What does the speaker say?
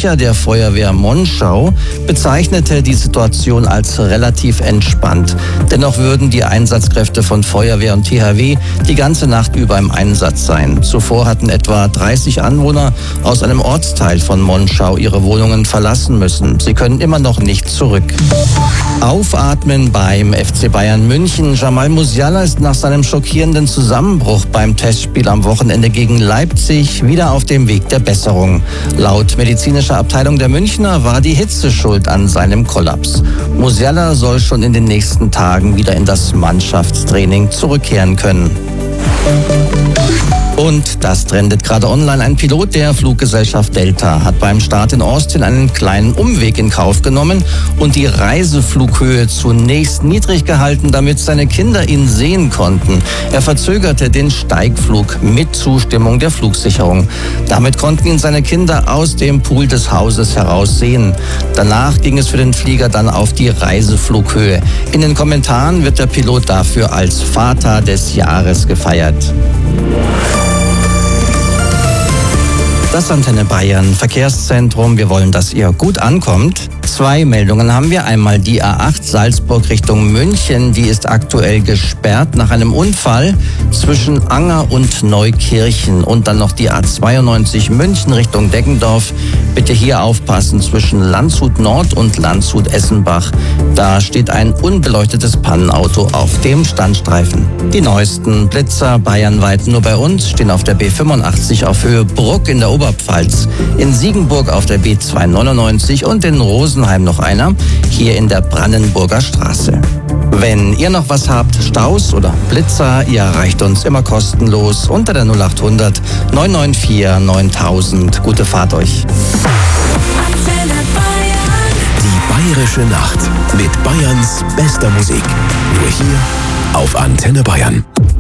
Sprecher der Feuerwehr Monschau bezeichnete die Situation als relativ entspannt. Dennoch würden die Einsatzkräfte von Feuerwehr und THW die ganze Nacht über im Einsatz sein. Zuvor hatten etwa 30 Anwohner aus einem Ortsteil von Monschau ihre Wohnungen verlassen müssen. Sie können immer noch nicht zurück. Aufatmen beim FC Bayern München. Jamal Musiala ist nach seinem schockierenden Zusammenbruch beim Testspiel am Wochenende gegen Leipzig wieder auf dem Weg der Besserung. Laut medizinischer Abteilung der Münchner war die Hitze schuld an seinem Kollaps. Musiala soll schon in den nächsten Tagen wieder in das Mannschaftstraining zurückkehren können. Und das trendet gerade online. Ein Pilot der Fluggesellschaft Delta hat beim Start in Austin einen kleinen Umweg in Kauf genommen und die Reiseflughöhe zunächst niedrig gehalten, damit seine Kinder ihn sehen konnten. Er verzögerte den Steigflug mit Zustimmung der Flugsicherung. Damit konnten ihn seine Kinder aus dem Pool des Hauses heraus sehen. Danach ging es für den Flieger dann auf die Reiseflughöhe. In den Kommentaren wird der Pilot dafür als Vater des Jahres gefeiert. Das Antenne Bayern Verkehrszentrum. Wir wollen, dass ihr gut ankommt. 2 Meldungen haben wir. Einmal die A8 Salzburg Richtung München. Die ist aktuell gesperrt nach einem Unfall zwischen Anger und Neukirchen. Und dann noch die A92 München Richtung Deggendorf. Bitte hier aufpassen zwischen Landshut Nord und Landshut Essenbach. Da steht ein unbeleuchtetes Pannenauto auf dem Standstreifen. Die neuesten Blitzer bayernweit nur bei uns stehen auf der B85 auf Höhe Bruck in der Oberpfalz, in Siegenburg auf der B299 und in Rosenheim noch einer, hier in der Brandenburger Straße. Wenn ihr noch was habt, Staus oder Blitzer, ihr erreicht uns immer kostenlos unter der 0800 994 9000. Gute Fahrt euch. Die Bayerische Nacht mit Bayerns bester Musik. Nur hier auf Antenne Bayern.